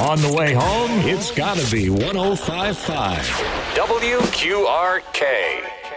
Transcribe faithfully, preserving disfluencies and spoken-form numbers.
On the way home, it's gotta be one oh five point five W Q R K.